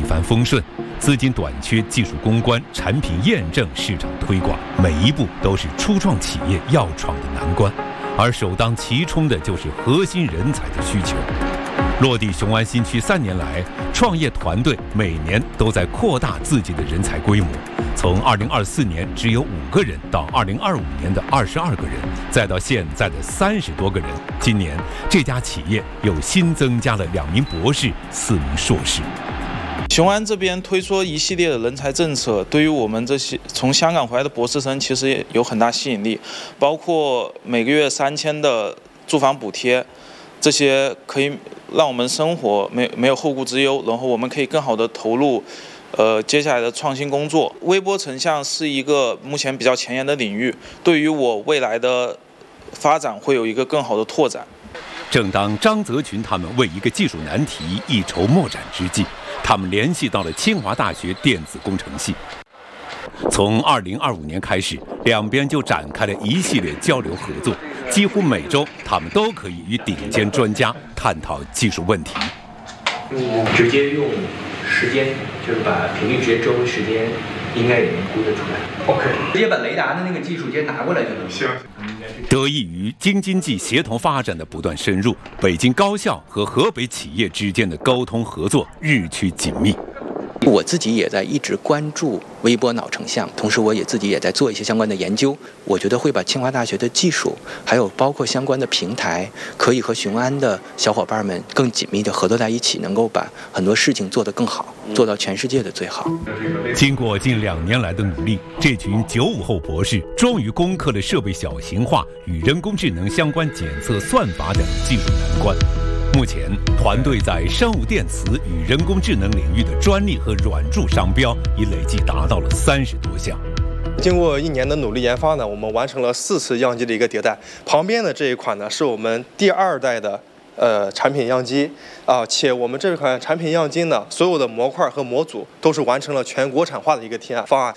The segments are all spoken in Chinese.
帆风顺，资金短缺、技术攻关、产品验证、市场推广，每一步都是初创企业要闯的难关。而首当其冲的就是核心人才的需求。落地雄安新区3年来，创业团队每年都在扩大自己的人才规模，从2024年只有5个人，到2025年的22个人，再到现在的30多个人。今年这家企业又新增加了2名博士、4名硕士。 雄安这边推出一系列的人才政策，对于我们这些从香港回来的博士生，其实也有很大吸引力，包括每个月3000的住房补贴，这些可以让我们生活没有后顾之忧，然后我们可以更好的投入接下来的创新工作。微波成像是一个目前比较前沿的领域，对于我未来的发展会有一个更好的拓展。 正当张泽群他们为一个技术难题一筹莫展之际，他们联系到了清华大学电子工程系。从2025年开始，两边就展开了一系列交流合作，几乎每周他们都可以与顶尖专家探讨技术问题。 直接用时间，就是把频率直接周为时间，应该也能估得出来。OK， 直接把雷达的那个技术直接拿过来就能行。 得益于京津冀协同发展的不断深入，北京高校和河北企业之间的沟通合作日趋紧密。 我自己也在一直关注微波脑成像，同时我也自己也在做一些相关的研究。我觉得会把清华大学的技术，还有包括相关的平台，可以和雄安的小伙伴们更紧密地合作在一起，能够把很多事情做得更好，做到全世界的最好。 经过近2年来的努力，这群95后博士终于攻克了设备小型化与人工智能相关检测算法等技术难关。目前，团队在生物电磁与人工智能领域的专利和软著商标已累计达到了30多项。 经过1年的努力研发呢，我们完成了4次样机的一个迭代。旁边的这一款呢，是我们第2代的产品样机且我们这款产品样机呢，所有的模块和模组都是完成了全国产化的一个提案方案。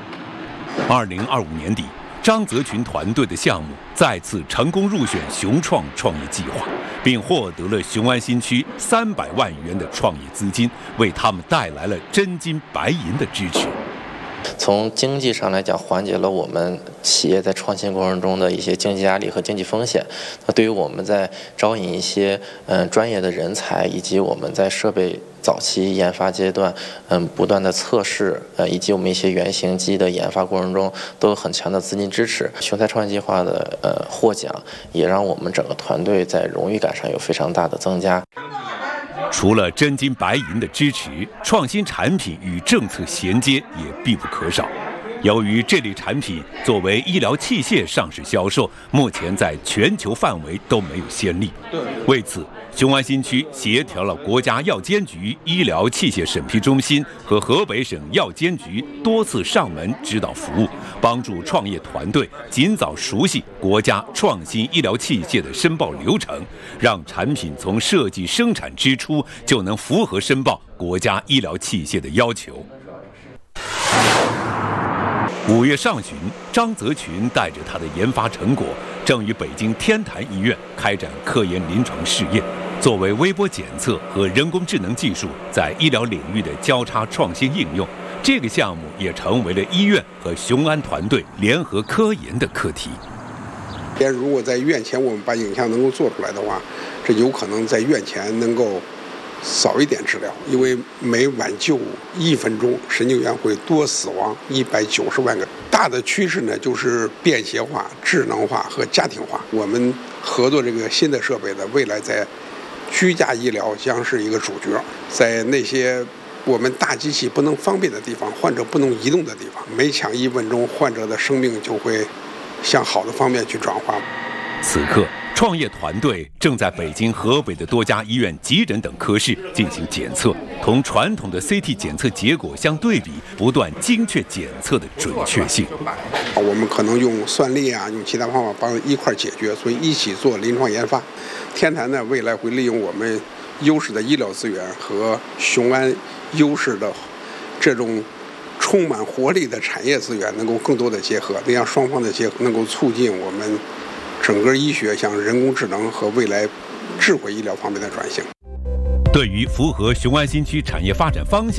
2025年底，张泽群团队的项目再次成功入选雄创创业计划，并获得了雄安新区300万元的创业资金，为他们带来了真金白银的支持。 从经济上来讲，缓解了我们企业在创新过程中的一些经济压力和经济风险。那对于我们在招引一些专业的人才，以及我们在设备早期研发阶段不断的测试以及我们一些原型机的研发过程中，都有很强的资金支持。雄才创业计划的获奖，也让我们整个团队在荣誉感上有非常大的增加。 除了真金白银的支持，创新产品与政策衔接也必不可少。由于这类产品作为医疗器械上市销售，目前在全球范围都没有先例。为此，雄安新区协调了国家药监局医疗器械审批中心和河北省药监局多次上门指导服务，帮助创业团队尽早熟悉国家创新医疗器械的申报流程，让产品从设计生产之初就能符合申报国家医疗器械的要求。5月上旬，张泽群带着他的研发成果，正与北京天坛医院开展科研临床试验。作为微波检测和人工智能技术在医疗领域的交叉创新应用，这个项目也成为了医院和雄安团队联合科研的课题。 如果在院前我们把影像能够做出来的话，这有可能在院前能够少一点治疗，因为每挽救1分钟，神经元会多死亡190万个。大的趋势呢，就是便携化、智能化和家庭化。我们合作这个新的设备的未来在居家医疗将是一个主角，在那些我们大机器不能方便的地方，患者不能移动的地方，每抢1分钟，患者的生命就会向好的方面去转化。 此刻，创业团队正在北京、河北的多家医院急诊等科室进行检测，同传统的 CT 检测结果相对比，不断精确检测的准确性。 我们可能用算力用其他方法帮一块解决，所以一起做临床研发。天坛呢，未来会利用我们优势的医疗资源和雄安优势的这种充满活力的产业资源，能够更多的结合，那样双方的结合能够促进我们整个医学向人工智能和未来智慧医疗方面的转型。 对于符合雄安新区产业发展方向